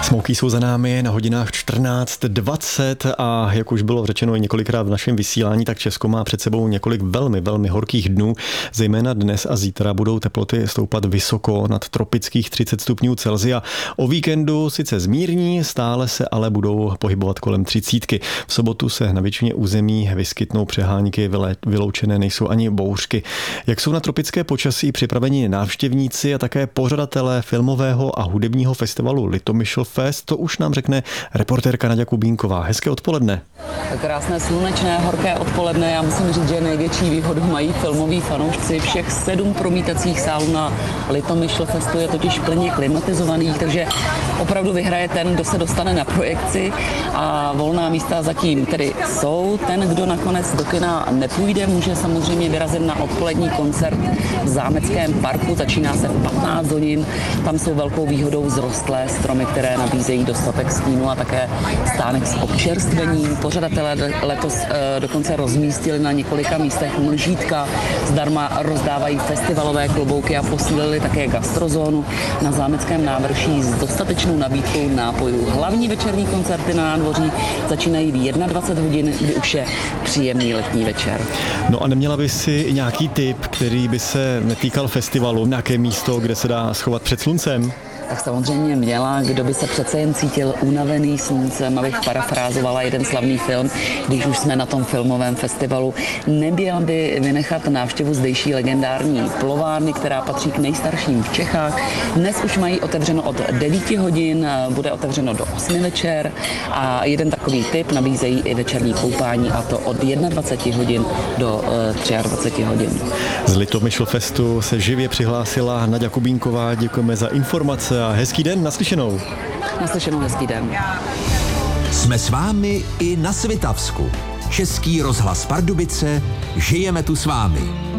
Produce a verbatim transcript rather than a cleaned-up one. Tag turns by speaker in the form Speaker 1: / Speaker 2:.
Speaker 1: Smoky jsou za námi na hodinách čtrnáct dvacet a jak už bylo řečeno i několikrát v našem vysílání, tak Česko má před sebou několik velmi, velmi horkých dnů. Zejména dnes a zítra budou teploty stoupat vysoko nad tropických třicet stupňů Celsia. O víkendu sice zmírní, stále se ale budou pohybovat kolem třicítky. V sobotu se na většině území vyskytnou přehánky, vyloučené nejsou ani bouřky. Jak jsou na tropické počasí připraveni návštěvníci a také pořadatelé filmového a hudebního festivalu Litomyšl Fest, to už nám řekne reportérka Naďa Kubínková. Hezké odpoledne.
Speaker 2: Krásné slunečné, horké odpoledne. Já musím říct, že největší výhodu mají filmoví fanoušci. Všech sedm promítacích sálů na Litomyšl Festu je totiž plně klimatizovaných, takže opravdu vyhraje ten, kdo se dostane na projekci a volná místa zatím tedy jsou. Ten, kdo nakonec do kina nepůjde, může samozřejmě vyrazit na odpolední koncert v Zámeckém parku. Začíná se v patnáct hodin. Tam jsou velkou výhodou vzrostlé stromy, které nabízejí dostatek stínu a také stánek s občerstvením. Pořadatelé letos e, dokonce rozmístili na několika místech mlžítka, zdarma rozdávají festivalové klobouky a posílili také gastrozónu na Zámeckém návrší s dostatečnou nabídkou nápojů. Hlavní večerní koncerty na nádvoří začínají v dvacet jedna hodin, kdy už je příjemný letní večer.
Speaker 1: No a neměla by si nějaký tip, který by se netýkal festivalu, nějaké místo, kde se dá schovat před sluncem?
Speaker 2: Tak samozřejmě měla, kdo by se přece jen cítil unavený sluncem, abych parafrázovala jeden slavný film, když už jsme na tom filmovém festivalu. Neměl by vynechat návštěvu zdejší legendární plovárny, která patří k nejstarším v Čechách. Dnes už mají otevřeno od devíti hodin, bude otevřeno do osmi večer a jeden takový tip nabízejí i večerní koupání, a to od dvacet jedna hodin do dvacet tři hodin.
Speaker 1: Z Litomyšl Festu se živě přihlásila Naďa Kubínková. Děkujeme za informace a hezký den, naslyšenou.
Speaker 2: Naslyšenou, hezký den.
Speaker 3: Jsme s vámi i na Svitavsku. Český rozhlas Pardubice, žijeme tu s vámi.